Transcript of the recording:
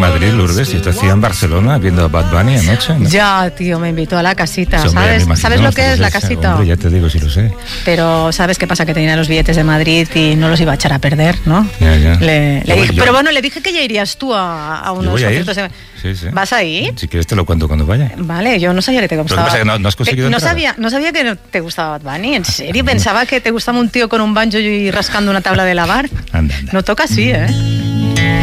Madrid, Lourdes, y te hacía en Barcelona viendo a Bad Bunny anoche, ¿no? Ya, tío, me invitó a la casita, Sí, hombre, ¿sabes? me imagino, ¿Sabes lo que es la casita? Hombre, ya te digo, si lo sé. Pero ¿sabes qué pasa? Que tenía los billetes de Madrid y no los iba a echar a perder, ¿no? Ya. Le dije, pero bueno, le dije que ya irías tú a unos conciertos. Sí. ¿Vas a ir? Si quieres te lo cuento cuando vaya. Vale, yo no sabía que te gustaba. Lo que pasa es que no has conseguido no sabía que no te gustaba Bad Bunny, en serio. Pensaba que te gustaba un tío con un banjo y rascando una tabla de lavar. Anda. No toca así, ¿eh?